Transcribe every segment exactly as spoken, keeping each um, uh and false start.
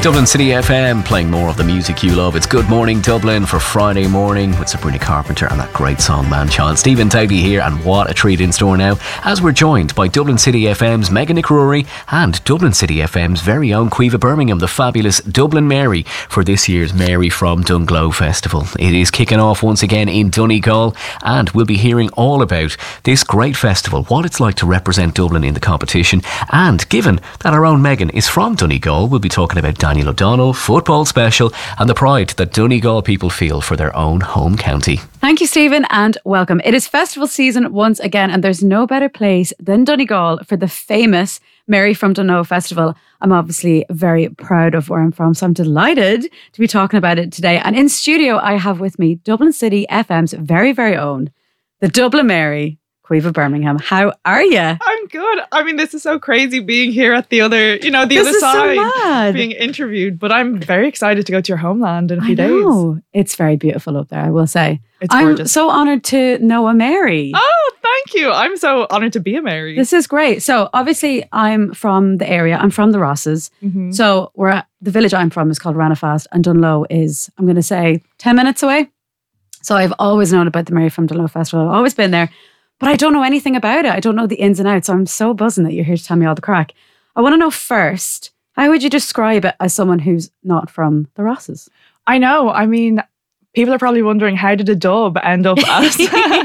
Dublin City F M, playing more of the music you love. It's Good Morning Dublin for Friday morning with Sabrina Carpenter and that great song Man Child. Stephen Tagby here, and what a treat in store now as we're joined by Dublin City F M's Megan McCrory and Dublin City F M's very own Caoimhe Birmingham, the fabulous Dublin Mary, for this year's Mary from Dunglow Festival. It is kicking off once again in Donegal, and we'll be hearing all about this great festival, what it's like to represent Dublin in the competition, and given that our own Megan is from Donegal, we'll be talking about Daniel O'Donnell, football special, and the pride that Donegal people feel for their own home county. Thank you, Stephen, and welcome. It is festival season once again, and there's no better place than Donegal for the famous Mary from Dunglow Festival. I'm obviously very proud of where I'm from, so I'm delighted to be talking about it today. And in studio, I have with me Dublin City F M's very, very own, the Dublin Mary, Caoimhe Birmingham. How are you? I'm good. I mean, this is so crazy being here at the other, you know, the this other is side, so mad. being interviewed. But I'm very excited to go to your homeland in a few I know. days. It's very beautiful up there, I will say. It's I'm gorgeous. so honoured to know a Mary. Oh, thank you. I'm so honoured to be a Mary. This is great. So obviously I'm from the area. I'm from the Rosses. Mm-hmm. So we're at, the village I'm from is called Ranafast, and Dunglow is, I'm going to say, ten minutes away. So I've always known about the Mary from Dunglow Festival. I've always been there. But I don't know anything about it. I don't know the ins and outs. So I'm so buzzing that you're here to tell me all the crack. I want to know first, how would you describe it as someone who's not from the Rosses? I know. I mean, people are probably wondering, how did a dub end up as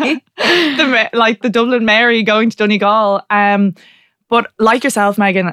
the, like the Dublin Mary going to Donegal? Um, but like yourself, Megan,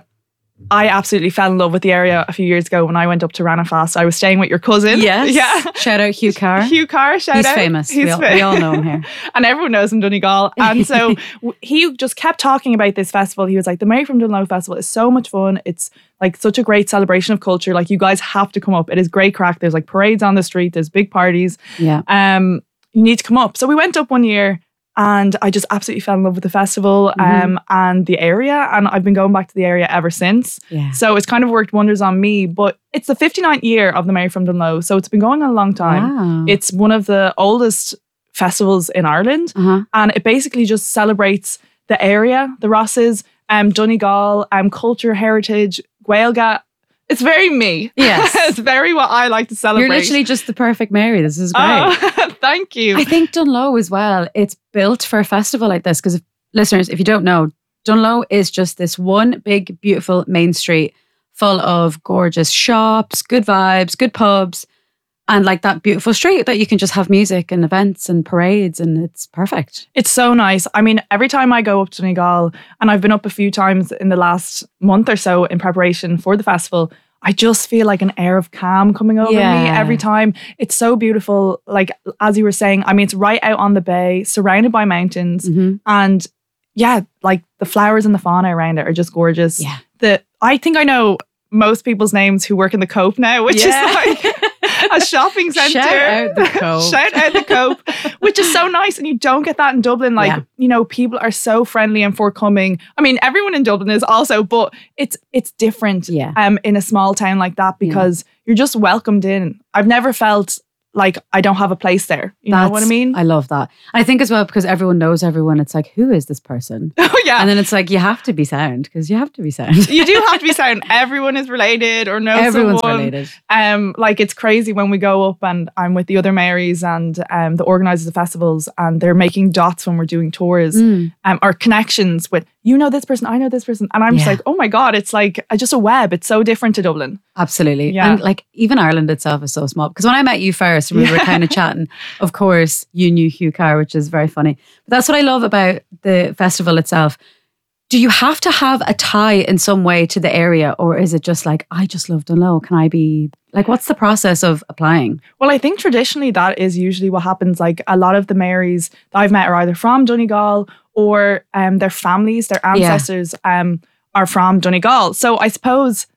I absolutely fell in love with the area a few years ago when I went up to Ranafast. I was staying with your cousin. Yes. Yeah. Shout out Hugh Carr. Hugh Carr, shout He's out. famous. He's we, all, fa- we all know him here. And everyone knows him, Donegal. And so w- he just kept talking about this festival. He was like, the Mary from Dunglow Festival is so much fun. It's like such a great celebration of culture. Like, you guys have to come up. It is great crack. There's like parades on the street. There's big parties. Yeah. Um, you need to come up. So we went up one year, and I just absolutely fell in love with the festival um, Mm-hmm. and the area. And I've been going back to the area ever since. Yeah. So it's kind of worked wonders on me. But it's the fifty-ninth year of the Mary from Dunglow. So it's been going on a long time. Wow. It's one of the oldest festivals in Ireland. Uh-huh. And it basically just celebrates the area, the Rosses, um, Donegal, um, culture, heritage, Gaeilge. It's very me. Yes. It's very what I like to celebrate. You're literally just the perfect Mary. This is great. Oh, thank you. I think Dunglow as well, it's built for a festival like this, because if, listeners, if you don't know, Dunglow is just this one big, beautiful main street full of gorgeous shops, good vibes, good pubs, and like that beautiful street that you can just have music and events and parades, and it's perfect. It's so nice. I mean, every time I go up to Donegal, and I've been up a few times in the last month or so in preparation for the festival, I just feel like an air of calm coming over Yeah. me every time. It's so beautiful. Like, as you were saying, I mean, it's right out on the bay, surrounded by mountains. Mm-hmm. And yeah, like the flowers and the fauna around it are just gorgeous. Yeah. The I think I know most people's names who work in the Cope now, which Yeah. is like a shopping centre. Shout out the Cope. Shout out the Cope, which is so nice. And you don't get that in Dublin. Like, Yeah. you know, people are so friendly and forthcoming. I mean, everyone in Dublin is also, but it's it's different Yeah. um, in a small town like that, because you're just welcomed in. I've never felt like I don't have a place there. You know what I That's- mean? I love that. I think as well, because everyone knows everyone, it's like, who is this person? Oh, yeah. And then it's like, you have to be sound, because you have to be sound. You do have to be sound. Everyone is related or knows Everyone's someone. related. Um, like, it's crazy when we go up and I'm with the other Marys and um, the organisers of festivals, and they're making dots when we're doing tours, Mm. um, or connections with, you know this person, I know this person. And I'm just Yeah. like, oh my God, it's like uh, just a web. It's so different to Dublin. Absolutely. Yeah. And like, even Ireland itself is so small. Because when I met you first, we were kind of chatting. Of course, you knew Hugh Carr, which is very funny. But that's what I love about the festival itself. Do you have to have a tie in some way to the area? Or is it just like, I just love Dunglow. Can I be, like, what's the process of applying? Well, I think traditionally that is usually what happens. Like, a lot of the Marys that I've met are either from Donegal or um, their families, their ancestors um, are from Donegal. So I suppose,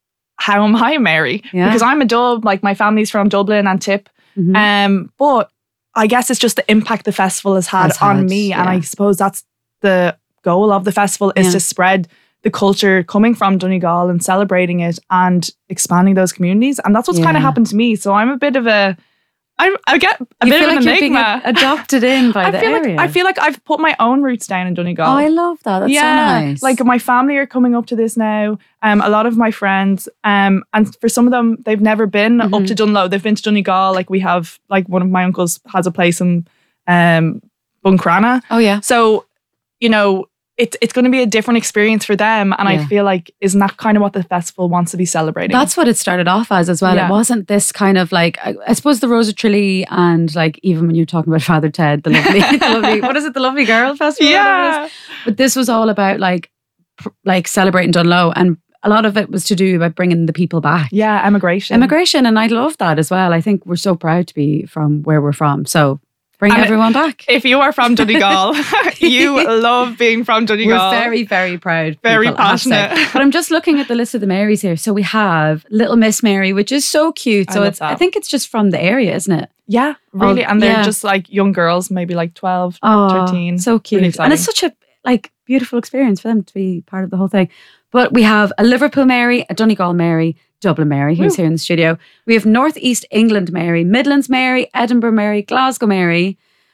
how am I a Mary? Yeah. Because I'm a Dub, like my family's from Dublin and Tip. Mhm. Um, but I guess it's just the impact the festival has had Has on had, me. And yeah. I suppose that's the goal of the festival, is Yeah. to spread the culture coming from Donegal and celebrating it and expanding those communities. And that's what's kind Yeah. of happened to me. So I'm a bit of a I, I get a You bit feel of like an you're being enigma. ad- adopted in by I the feel area. like I feel like I've put my own roots down in Donegal. oh, I love that. That's yeah, so nice. like my family are coming up to this now. Um, a lot of my friends, um, and for some of them, they've never been Mhm. up to Dunlow. They've been to Donegal. Like we have, like one of my uncles has a place in um, Buncrana. oh yeah. So, you know, it's it's going to be a different experience for them. And Yeah. I feel like, isn't that kind of what the festival wants to be celebrating? That's what it started off as as well. Yeah. It wasn't this kind of like, I, I suppose the Rosa Trilly and like even when you're talking about Father Ted, the lovely, the lovely, what is it, the Lovely Girl Festival? whatever it is. yeah. But this was all about like, pr- like celebrating Dunlow, and a lot of it was to do about bringing the people back. Yeah, emigration. Immigration, and I love that as well. I think we're so proud to be from where we're from. So bring And it- everyone back. If you are from Donegal, you love being from Donegal. We're very, very proud. Very people, I have to say. passionate. But I'm just looking at the list of the Marys here. So we have Little Miss Mary, which is so cute. I So love it's I that. think it's just from the area, isn't it? Yeah, really. Oh, and they're yeah. just like young girls, maybe like twelve, Oh, thirteen. so cute. Really And it's such a like beautiful experience for them to be part of the whole thing. But we have a Liverpool Mary, a Donegal Mary, Dublin Mary, who's Woo. here in the studio. We have North East England Mary, Midlands Mary, Edinburgh Mary, Glasgow Mary,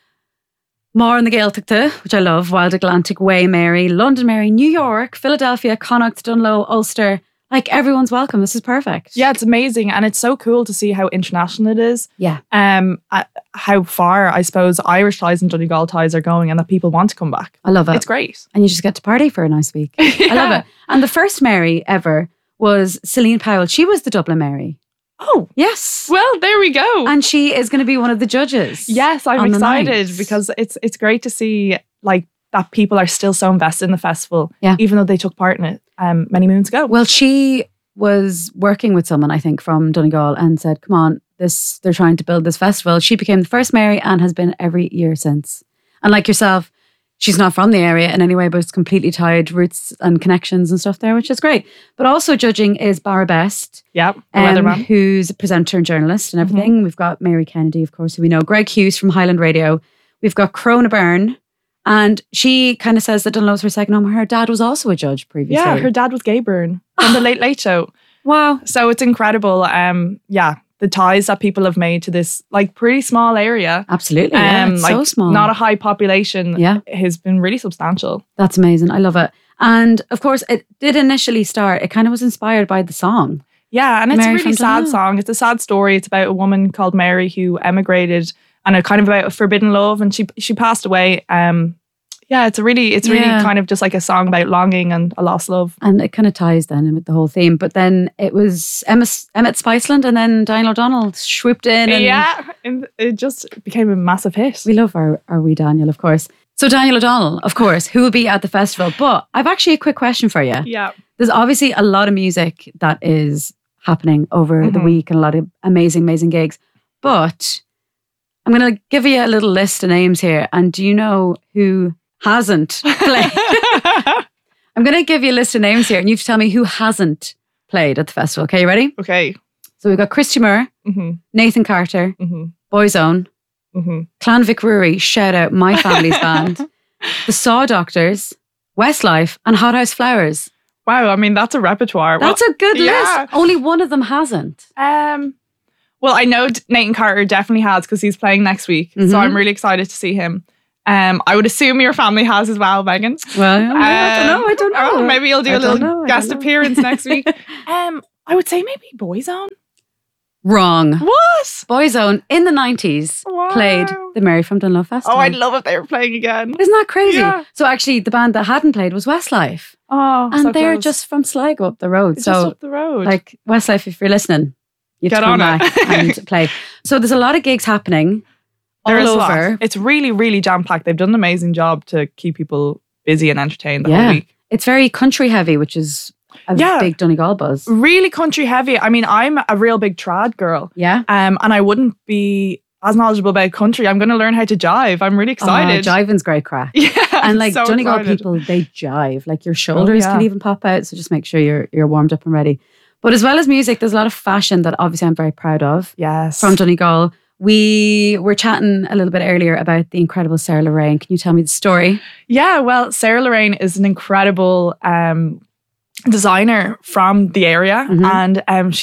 More in the Gaeltacht, which I love, Wild Atlantic Way Mary, London Mary, New York, Philadelphia, Connacht, Dunlow, Ulster. Like everyone's welcome. This is perfect. Yeah, it's amazing. And it's so cool to see how international it is. Yeah. Um, uh, how far, I suppose, Irish ties and Donegal ties are going and that people want to come back. I love it. It's great. And you just get to party for a nice week. I love it. And the first Mary ever was Celine Powell. She was the Dublin Mary. Oh, Yes. well, there we go. And she is going to be one of the judges. yes, I'm on the excited night. because it's it's great to see like that people are still so invested in the festival, Yeah. even though they took part in it um, many moons ago. Well, she was working with someone, I think, from Donegal and said, come on, this they're trying to build this festival. She became the first Mary and has been every year since. And like yourself, she's not from the area in any way, but it's completely tied roots and connections and stuff there, which is great. But also judging is Barra Best, yeah, the um, weatherman. who's a presenter and journalist and everything. We've got Mary Kennedy, of course, who we know, Greg Hughes from Highland Radio. We've got Crona Byrne. And she kind of says that Dunlow's her second home. Her dad was also a judge previously. Yeah, her dad was Gay Byrne from the Late Late Show. Wow. So it's incredible. Um, yeah, the ties that people have made to this like pretty small area. Absolutely. Yeah, Um, it's like so small. not a high population. Yeah. has been really substantial. That's amazing. I love it. And of course, it did initially start, it kind of was inspired by the song. Yeah, and it's Mary a really from sad Dunlow. song. It's a sad story. It's about a woman called Mary who emigrated, and a kind of about a forbidden love, and she she passed away. Um, yeah, it's a really it's really Yeah. kind of just like a song about longing and a lost love. And it kind of ties then with the whole theme. But then it was Emma, Emmett Spiceland and then Daniel O'Donnell swooped in. And Yeah, and it just became a massive hit. we love our, our wee Daniel, of course. So Daniel O'Donnell, of course, who will be at the festival. But I've actually a quick question for you. Yeah, There's obviously a lot of music that is happening over the Mhm. week and a lot of amazing, amazing gigs. But I'm going to give you a little list of names here. And do you know who hasn't played? I'm going to give you a list of names here and you have to tell me who hasn't played at the festival. Okay, you ready? okay. So we've got Christy Moore, Mm-hmm, Nathan Carter, mm-hmm, Boyzone, mm-hmm. Clan Vic Rury, shout out my family's band, The Saw Doctors, Westlife, and Hot House Flowers. Wow, I mean that's a repertoire. That's a good yeah. list. Only one of them hasn't. Um, well, I know D- Nathan Carter definitely has because he's playing next week, Mhm. so I'm really excited to see him. Um, I would assume your family has as well, Megan. Well, I don't know. I don't know. Oh, maybe you'll do I a little don't know, I guest don't know. appearance next week. Um, I would say maybe Boyzone. Wrong. What? Boyzone in the nineties Wow. played the Mary from Dunlow Festival. Oh, I'd love if they were playing again. Isn't that crazy? Yeah. So actually, the band that hadn't played was Westlife, Oh, and so they're close. just from Sligo up the road. It's so, just up the road. like Westlife, if you're listening, you have Get to come on it. back and play. So there's a lot of gigs happening all There is a lot. over. It's really, really jam packed. They've done an amazing job to keep people busy and entertained the Yeah. whole week. It's very country heavy, which is a Yeah. big Donegal buzz. Really country heavy. I mean, I'm a real big trad girl. Yeah. Um, and I wouldn't be as knowledgeable about country. I'm going to learn how to jive. I'm really excited. Oh, jiving's great crack. Yeah, And like so Donegal excited. people, they jive. Like your shoulders yeah. can even pop out. So just make sure you're you're warmed up and ready. But as well as music, there's a lot of fashion that obviously I'm very proud of Yes. from Donegal. We were chatting a little bit earlier about the incredible Sarah Lorraine. Can you tell me the story? Yeah, well, Sarah Lorraine is an incredible um, designer from the area, Mhm. and um, she's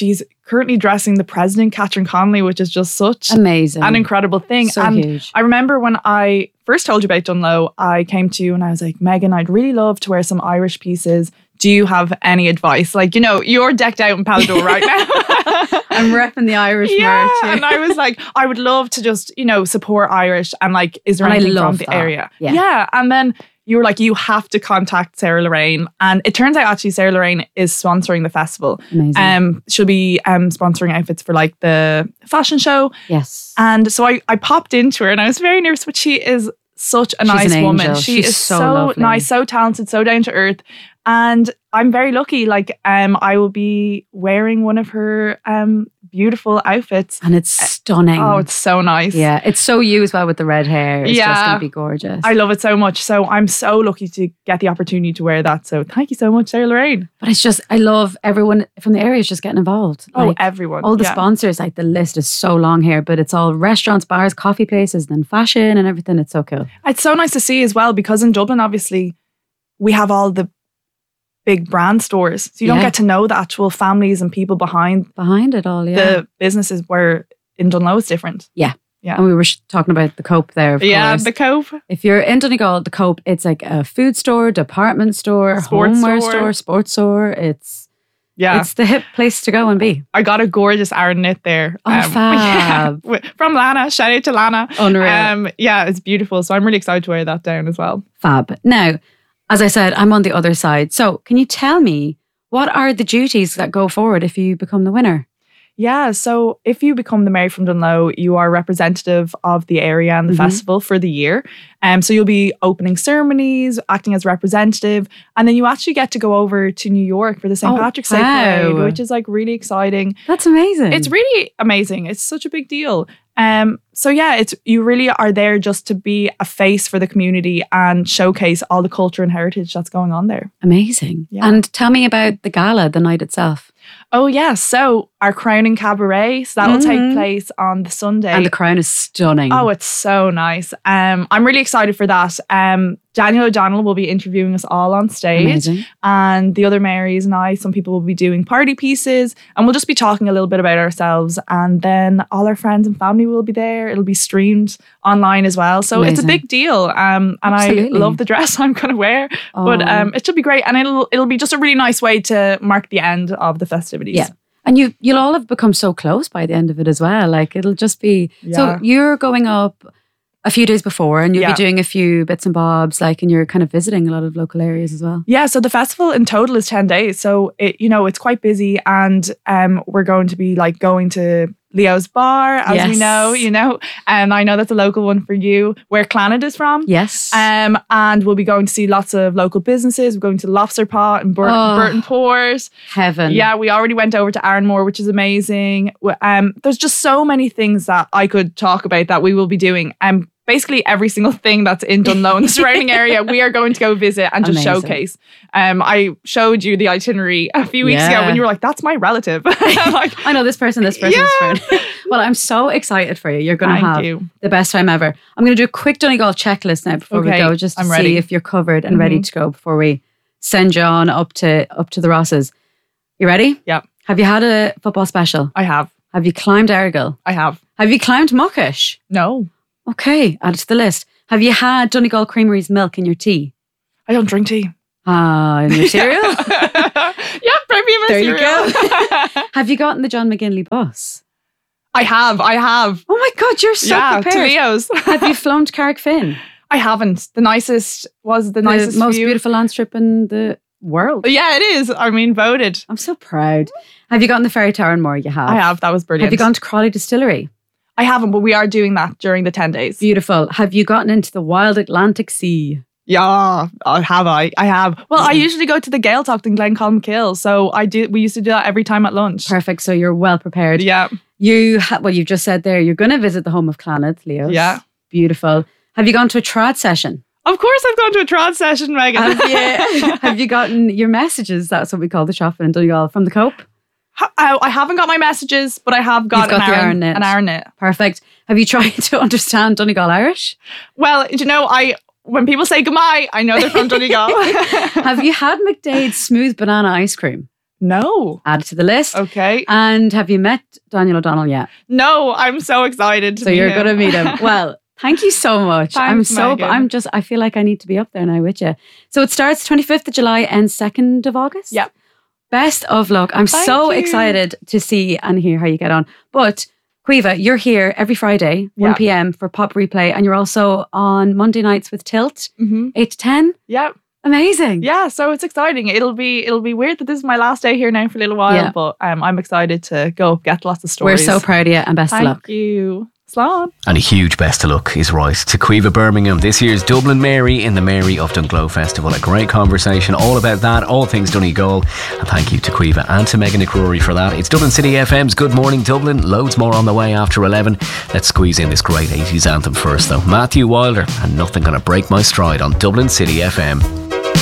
currently dressing the president, Catherine Connolly, which is just such Amazing. an incredible thing. So and huge. I remember when I first told you about Dunlow, I came to you and I was like, Megan, I'd really love to wear some Irish pieces. Do you have any advice? Like, you know, you're decked out in Palador right now. I'm repping the Irish yeah, merch. and I was like, I would love to just, you know, support Irish. And like, is there And I anything love from the that. area? Yeah. yeah. And then you were like, you have to contact Sarah Lorraine. And it turns out actually Sarah Lorraine is sponsoring the festival. Amazing. Um, she'll be um, sponsoring outfits for like the fashion show. yes. And so I, I popped into her and I was very nervous, but she is such a She's nice an woman. angel. She She's is so so, lovely. nice, so talented, so down to earth. And I'm very lucky. Like, um, I will be wearing one of her um beautiful outfits. And it's stunning. Oh, it's so nice. yeah. It's so you as well with the red hair. It's just Yeah. going to be gorgeous. I love it so much. So I'm so lucky to get the opportunity to wear that. So thank you so much, Sarah Lorraine. but it's just, I love everyone from the area is just getting involved. Oh, Like, everyone. all the yeah. sponsors, like the list is so long here, but it's all restaurants, bars, coffee places, then fashion and everything. It's so cool. It's so nice to see as well because in Dublin, obviously, we have all the big brand stores. So you don't Yeah. get to know the actual families and people behind Behind it all, yeah. the businesses where in Dunlow it's different. and we were sh- talking about the Cope there, of yeah, course. the Cove. If you're in Donegal, the Cope, it's like a food store, department store, Sports homeware store. store, sports store. It's Yeah. it's the hip place to go and be. I got a gorgeous Aran knit there. Oh, fab. yeah, from Lana. Shout out to Lana. Unreal. Um, yeah, it's beautiful. So I'm really excited to wear that down as well. Fab. Now, as I said, I'm on the other side. So can you tell me what are the duties that go forward if you become the winner? Yeah, so if you become the Mary from Dunlow, you are representative of the area and the Mhm. festival for the year. Um, so you'll be opening ceremonies, acting as representative, and then you actually get to go over to New York for the Saint Oh, Patrick's Day wow. parade, which is like really exciting. That's amazing. It's really amazing. It's such a big deal. Um, so yeah, it's you really are there just to be a face for the community and showcase all the culture and heritage that's going on there. amazing. Yeah. And tell me about the gala, the night itself. Oh yeah, so our crowning cabaret, so that will Mhm. take place on the Sunday. And the crown is stunning. Oh, it's so nice. Um, I'm really excited for that. Um, Daniel O'Donnell will be interviewing us all on stage. amazing. And the other Marys and I, some people will be doing party pieces. And we'll just be talking a little bit about ourselves. And then all our friends and family will be there. It'll be streamed online as well. So it's a Amazing. big deal. Um, and Absolutely. I love the dress I'm going to wear. But Oh. um, it should be great. And it'll it'll be just a really nice way to mark the end of the festivities. Yeah. And you, you'll all have become so close by the end of it as well. Like it'll just be, Yeah. so you're going up a few days before and you'll Yeah. be doing a few bits and bobs, like, and you're kind of visiting a lot of local areas as well. Yeah, so the festival in total is ten days. So it, you know, it's quite busy and um we're going to be like going to Leo's Bar, as we Yes. know, you know. And I know that's a local one for you, where Clannad is from. Yes. Um, and we'll be going to see lots of local businesses. We're going to Lobster Pot and Bur- Oh. Burton Poors. Heaven. Yeah, we already went over to Arranmore, which is amazing. W- Um, there's just so many things that I could talk about that we will be doing. Um, basically every single thing that's in Dunlow and the surrounding area, we are going to go visit and just Amazing. showcase. Um, I showed you the itinerary a few weeks ago Yeah. when you were like, "That's my relative." Like, I know this person, this person's Yeah. friend. Well, I'm so excited for you. You're going to Thank have you. the best time ever. I'm going to do a quick Donegal checklist now before we Okay, go, just to I'm see ready. if you're covered and ready Mhm. to go before we send you on up to up to the Rosses. You ready? Yeah. Have you had a football special? I have, Have you climbed Argyll? I have. Have you climbed Muckish? No, Okay, add it to the list. Have you had Donegal Creamery's milk in your tea? I don't drink tea. Ah, in your cereal? Yeah, maybe my There you cereal. Have you gotten the John McGinley bus? I have, I have. Oh my God, you're so yeah, to prepared. Leo's. Have you flown to Carrickfinn? I haven't. The nicest was the, The nicest most view. beautiful land strip in the world. Yeah, it is. I mean, voted. I'm so proud. Have you gotten the Ferry Tower and more? You have. I have. That was brilliant. Have you gone to Crawley Distillery? I haven't, but we are doing that during the ten days. Beautiful. Have you gotten into the wild Atlantic Sea? Yeah, I have. I. I have. Well, I Mhm. usually go to the Gaeltacht in Glencolmkill, so I do. We used to do that every time at lunch. Perfect. So you're well prepared. Yeah, You ha- well, you've just said there you're going to visit the home of Clannad, Leo. yeah. Beautiful. Have you gone to a trad session? Of course, I've gone to a trad session, Megan. Have you, have you gotten your messages? That's what we call the shopping in Donegal from the Cope. Ha- I, I haven't got my messages, but I have got, You've got an the Aran, Aran knit. an Aran knit. Perfect. Have you tried to understand Donegal Irish? Well, do you know, I when people say goodbye, I know they're from Donegal. Have you had McDade's smooth banana ice cream? No. Add it to the list. Okay. And have you met Daniel O'Donnell yet? No, I'm so excited to So meet you're him. going to meet him. Well, thank you so much. Thanks, I'm so, Megan. I'm just, I feel like I need to be up there now with you. So it starts twenty-fifth of July and second of August? Yep. Best of luck. I'm Thank so you. excited to see and hear how you get on. But Caoimhe, you're here every Friday, Yeah. one p.m. for Pop Replay, and you're also on Monday nights with Tilt, Mm-hmm. eight to ten. Yeah. Amazing. Yeah, so it's exciting. It'll be it'll be weird that this is my last day here now for a little while, Yeah. but um, I'm excited to go get lots of We're stories. so proud of you and best Thank of luck. you. Slán. And a huge best of luck is right to Caoimhe Birmingham, this year's Dublin Mary in the Mary of Dunglow Festival. A great conversation all about that, all things Donegal. And thank you to Caoimhe and to Megan McCrory for that. It's Dublin City F M's Good Morning Dublin. Loads more on the way after eleven. Let's squeeze in this great eighties anthem first though. Matthew Wilder and Nothing Gonna Break My Stride on Dublin City F M.